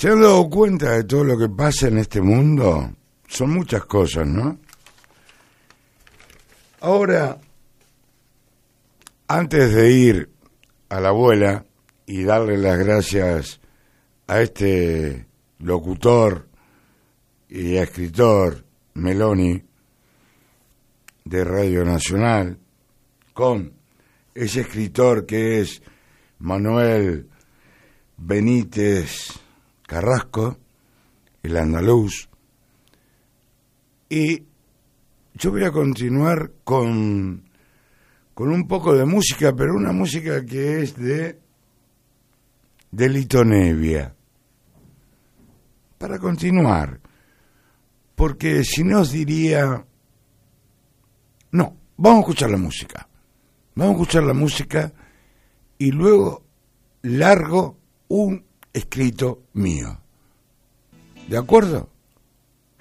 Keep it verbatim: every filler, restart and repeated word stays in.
¿Se han dado cuenta de todo lo que pasa en este mundo? Son muchas cosas, ¿no? Ahora, antes de ir a la abuela y darle las gracias a este locutor y escritor Meloni de Radio Nacional, con ese escritor que es Manuel Benítez Carrasco, el andaluz, y yo voy a continuar con, con un poco de música, pero una música que es de, de Lito Nebbia, para continuar, porque si no os diría, no, vamos a escuchar la música, vamos a escuchar la música y luego largo un escrito mío. ¿De acuerdo?